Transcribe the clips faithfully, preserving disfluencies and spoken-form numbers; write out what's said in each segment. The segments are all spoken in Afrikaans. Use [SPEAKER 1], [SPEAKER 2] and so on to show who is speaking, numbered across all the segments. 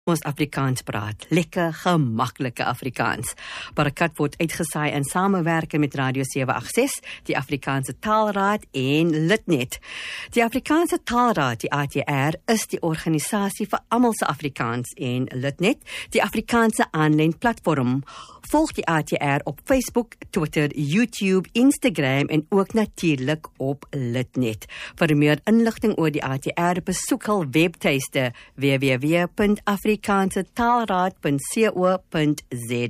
[SPEAKER 1] ons Afrikaans praat. Lekker, gemaklike Afrikaans. Barakat word uitgesaai in samewerking met Radio sewe agt ses, die Afrikaanse Taalraad en Litnet. Die Afrikaanse Taalraad, die A T R, is die organisasie vir almal se Afrikaans en Litnet, die Afrikaanse aanlyn platform. Volg die A T R op Facebook, Twitter, YouTube, Instagram en ook natuurlik op Litnet. Vir meer inligting oor die A T R, besoek hul webtuiste w w w punt afrikaanse taalraad punt co punt za.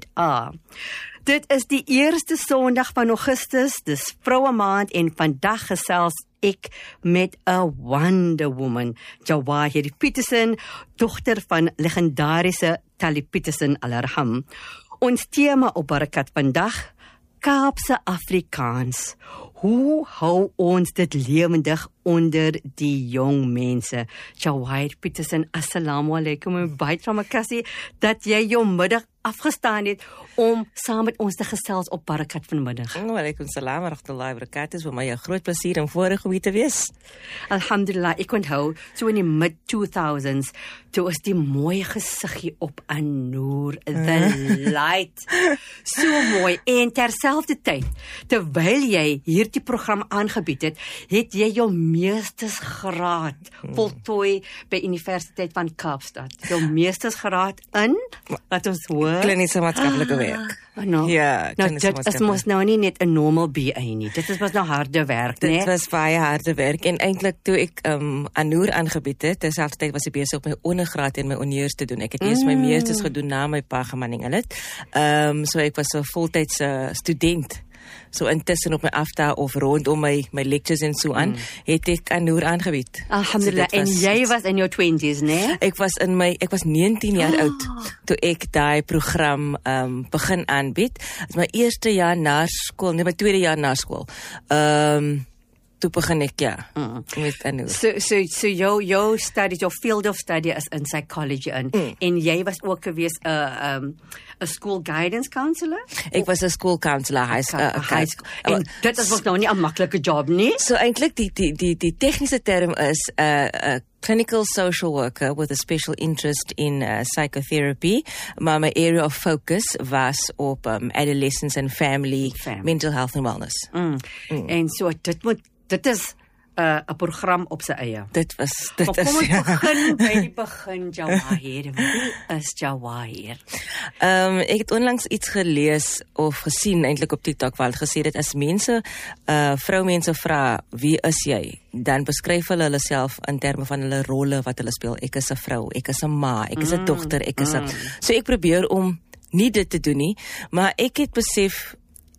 [SPEAKER 1] Dit is die eerste Sondag van Augustus, dis Vroue Maand en vandag gesels ek met 'n Wonder Woman, Jawahir Peterson, dogter van legendariese Tali Peterson alarham. Ons tema op Barakat vandag, Kaapse Afrikaans. Hoe hou ons dit lewendig onder die jong mense? Jawahir Peterson, assalamu alaikum en baie tramakassie dat jy jou middag afgestaan het om saam met ons te gesels op Barakat vanmiddag.
[SPEAKER 2] Wa alaikum salam wa rahmatullahi wa barakatuh. Is vir my 'n groot plesier om voorreg om hier te wees.
[SPEAKER 1] Alhamdulillah, ek onthou, so in die mid two thousands, toe is die mooi gesiggie op Anoor, the light. So mooi, en terselfdertyd, terwyl jy hierdie program aangebied het, het jy jou meestersgraad voltooi by Universiteit van Kaapstad. Jou meestersgraad in, laat ons hoor,
[SPEAKER 2] kliniese maatskaplike werk.
[SPEAKER 1] Ah, no.
[SPEAKER 2] Ja,
[SPEAKER 1] nou, dit is mos nou nie net 'n normal B A nie. Dit is mos nou harde werk, né?
[SPEAKER 2] Dit was baie harde werk en eintlik toe ek um, Anoor aangebied het, terselfdertyd was ek besig op my ondergraad en my honneurs te doen. Ek het eers my
[SPEAKER 1] Mm.
[SPEAKER 2] meesters gedoen na my pa gemaning het. Ehm um, so ek was 'n voltydse student. So intussen op my afta of rondom my my lectures en so aan, mm. het ek Anoor aangebied.
[SPEAKER 1] Alhamdulillah,
[SPEAKER 2] So
[SPEAKER 1] en
[SPEAKER 2] was,
[SPEAKER 1] jy was in jou twenties, né?
[SPEAKER 2] Ek was in my ek was negentien jaar oh. oud toe ek daai program um, begin aanbied. Dit is my eerste jaar na skool, nee my tweede jaar na skool. Ehm um, toe begin ek ja mm. met Anoor.
[SPEAKER 1] So so so jou jou studies, your field of study is in psychology in,
[SPEAKER 2] Mm.
[SPEAKER 1] en jy was ook gewees 'n uh, um, 'n school guidance counselor?
[SPEAKER 2] Ek was 'n school counselor, high school. Uh,
[SPEAKER 1] high school. En dit is ook nou nie 'n maklike job nie.
[SPEAKER 2] So eintlik die die die die tegniese term is 'n uh, uh, clinical social worker with a special interest in uh, psychotherapy. Maar my area of focus was op um, adolescence and family,
[SPEAKER 1] Family.
[SPEAKER 2] mental health and wellness.
[SPEAKER 1] Mm.
[SPEAKER 2] Mm.
[SPEAKER 1] En so dit moet dit is 'n uh, 'n program op sy eie.
[SPEAKER 2] Dit was dit
[SPEAKER 1] Maar kom
[SPEAKER 2] is
[SPEAKER 1] ons
[SPEAKER 2] ja.
[SPEAKER 1] begin by die begin, Jawahir. Wie is Jawahir?
[SPEAKER 2] Ehm um, ek het onlangs iets gelees of gesien eintlik op TikTok waar hulle gesê dit as mense uh vroumense vra wie is jy, dan beskryf hulle hulle self in terme van hulle rolle wat hulle speel. Ek is 'n vrou, ek is 'n ma, ek is 'n
[SPEAKER 1] Mm,
[SPEAKER 2] dogter, ek is 'n
[SPEAKER 1] mm.
[SPEAKER 2] So ek probeer om nie dit te doen nie, maar ek het besef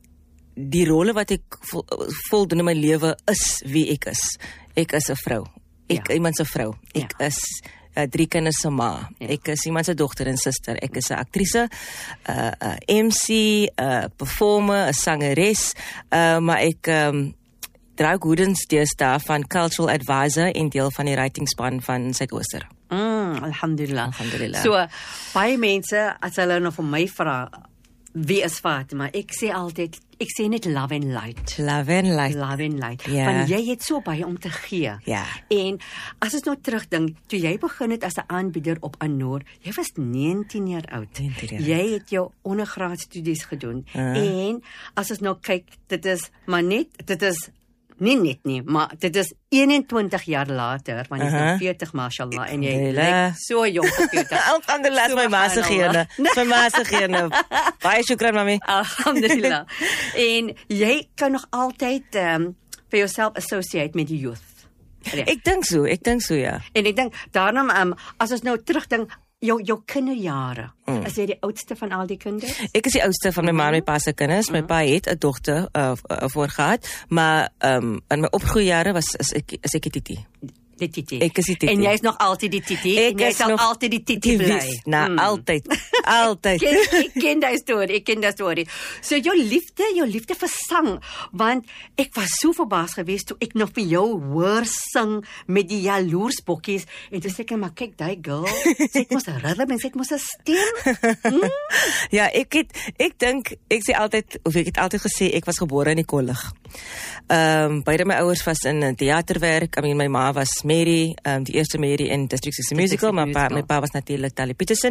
[SPEAKER 2] die rolle wat ek vol, voldoen in my lewe is wie ek is. Ek is 'n vrou. Ek
[SPEAKER 1] Ja.
[SPEAKER 2] iemand se vrou. Ek
[SPEAKER 1] Ja.
[SPEAKER 2] is uh, drie kinders se ma.
[SPEAKER 1] Ja.
[SPEAKER 2] Ek is iemand se dogter en suster. Ek is 'n aktrise, 'n uh, uh, M C, 'n uh, performer, 'n sangeres, uh, maar ek um, dra hoedens deesdae van cultural advisor en deel van die writingspan van Suidooster.
[SPEAKER 1] Mm, alhamdulillah.
[SPEAKER 2] Alhamdulillah.
[SPEAKER 1] So baie mense as hulle nou vir my vra wie is Fatima, ek sê altyd ek sê net love and light.
[SPEAKER 2] Love and light.
[SPEAKER 1] Love and light.
[SPEAKER 2] Ja.
[SPEAKER 1] Want jy het so baie om te gee.
[SPEAKER 2] Ja.
[SPEAKER 1] En as ons nou terugdink, toe jy begin het as 'n aanbieder op Anoor, jy was negentien jaar oud.
[SPEAKER 2] negentien jaar
[SPEAKER 1] Jy het jou ondergraadstudies gedoen.
[SPEAKER 2] Uh.
[SPEAKER 1] En as ons nou kyk, dit is maar net, dit is nie net nie, maar dit is eenentwintig jaar later, want jy is nou
[SPEAKER 2] Aha.
[SPEAKER 1] veertig, mashallah, en jy
[SPEAKER 2] Alhamdulillah.
[SPEAKER 1] lyk so jong vir veertig.
[SPEAKER 2] Alhamdulillah, is my ma se gene.
[SPEAKER 1] Subhanallah.
[SPEAKER 2] My ma se gene. Baie shukran, mami.
[SPEAKER 1] Alhamdulillah. En jy kan nog altyd um, vir jouself associate met die youth. Reg.
[SPEAKER 2] Ek dink so, ek dink so ja.
[SPEAKER 1] En ek dink daarom um, as ons nou terugdink, jou jou kinderjare,
[SPEAKER 2] Mm.
[SPEAKER 1] is jy die oudste van al die kinders?
[SPEAKER 2] Ek is die oudste van my ma en my pa se kinders. My pa het 'n dogter uh, uh, voorgehad, maar um, in my opgroeijare was is ek is ek die titi.
[SPEAKER 1] Die titi.
[SPEAKER 2] Ek is die titi.
[SPEAKER 1] En jy is nog altyd die titi.
[SPEAKER 2] Ek
[SPEAKER 1] en jy
[SPEAKER 2] is
[SPEAKER 1] sal
[SPEAKER 2] nog
[SPEAKER 1] altyd die titi
[SPEAKER 2] die
[SPEAKER 1] bly.
[SPEAKER 2] wies. Na
[SPEAKER 1] Mm.
[SPEAKER 2] altyd. Altyd.
[SPEAKER 1] Ken, ek ken die storie, ek ken die storie. So jou liefde, jou liefde vir sang, want ek was so verbaas geweest toe ek nog vir jou hoor sing met die jaloersbokkies, en toe sê ek, maar kyk, die girl, sy het mos 'n rhythm en sy het mos 'n stem. Mm?
[SPEAKER 2] Ja, ek het ek dink ek sê altyd of ek het altyd gesê ek was gebore in die kollig. Ehm um, beide my ouers was in teaterwerk. I mean my ma was Mary, um, die eerste Mary in District six musical, maar pa, my pa was natuurlik Tally Peterson.